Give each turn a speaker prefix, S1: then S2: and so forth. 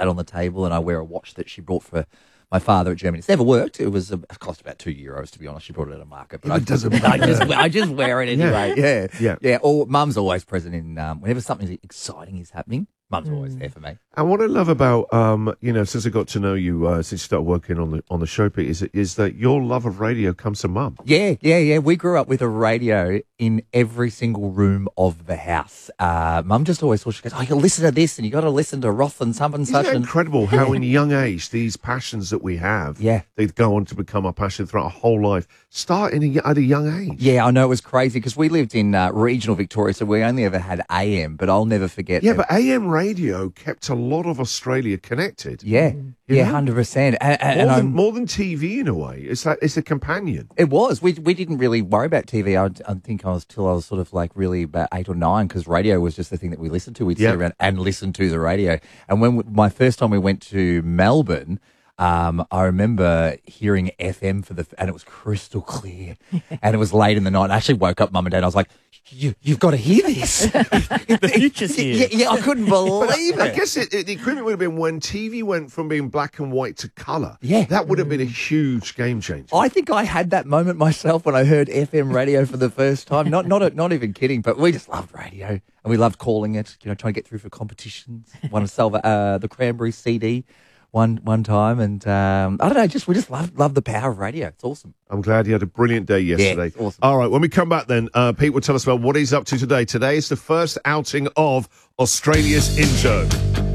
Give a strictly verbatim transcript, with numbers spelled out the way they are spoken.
S1: that on the table, and I wear a watch that she brought for my father at Germany. It's never worked. It was a, it cost about two euros, to be honest. She brought it at a market. But
S2: It
S1: I,
S2: doesn't
S1: I
S2: matter.
S1: just, I just wear it anyway. Yeah.
S2: Yeah.
S1: Yeah. Or Mum's always present in, um, whenever something exciting is happening, Mum's
S3: Mm.
S1: always there for me.
S2: And what I love about, um, you know, since I got to know you, uh, since you started working on the on the show, Pete, is, is that your love of radio comes from Mum.
S1: Yeah, yeah, yeah. We grew up with a radio in every single room of the house. Uh, Mum just always thought, she goes, oh, you listen to this and you got to listen to Roth and some and
S2: Isn't
S1: such.
S2: that
S1: And
S2: incredible how in a young age, these passions that we have,
S1: Yeah.
S2: they go on to become our passion throughout our whole life, start in a, at a young age.
S1: yeah, I know it was crazy because we lived in uh, regional Victoria, so we only ever had A M, but I'll never forget.
S2: Yeah,
S1: that-
S2: but A M radio kept a lot of Australia connected.
S1: Yeah,
S2: You
S1: yeah,
S2: know?
S1: one hundred percent. And, and,
S2: More
S1: and
S2: than,
S1: I'm-
S2: more than T V in a way. It's like it's a companion.
S1: It was. We we didn't really worry about T V. I, I think I was till I was sort of like really about eight or nine because radio was just the thing that we listened to. We'd
S2: Yeah.
S1: sit around and listen to the radio. And when we, my first time we went to Melbourne, um, I remember hearing F M for the and it was crystal clear. And it was late in the night. I actually woke up Mum and Dad. I was like, you, "You've got to hear this."
S3: The future's here.
S1: Yeah, yeah, I couldn't believe
S2: I
S1: it.
S2: guess it, it, the equivalent would have been when T V went from being black and white to colour.
S1: Yeah.
S2: That would have been a huge game changer.
S1: I think I had that moment myself when I heard F M radio for the first time. Not not not even kidding, but we just loved radio and we loved calling it. You know, trying to get through for competitions. Won a silver, uh, the Cranberry C D one one time, and um, I don't know. Just we just love love the power of radio. It's awesome.
S2: I'm glad you had a brilliant day yesterday.
S1: it's awesome.
S2: All right, when we come back then, uh, Pete will tell us about what he's up to today. Today is the first outing of Australia's intro.